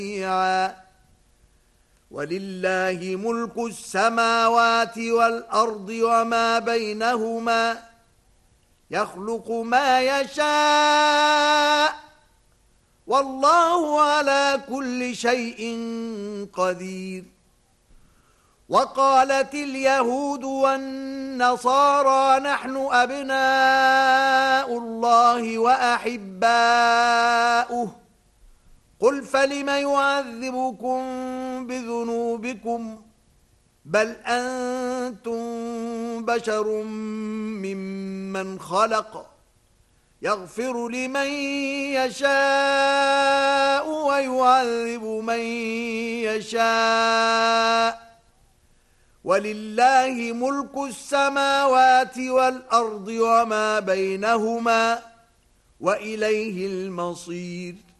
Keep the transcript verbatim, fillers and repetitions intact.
جميعا ولله ملك السماوات والأرض وما بينهما يخلق ما يشاء والله على كل شيء قدير. وقالت اليهود والنصارى نحن أبناء الله وأحباؤه قل فلم يعذبكم بذنوبكم بل أنتم بشر ممن خلق يغفر لمن يشاء ويعذب من يشاء ولله ملك السماوات والأرض وما بينهما وإليه المصير.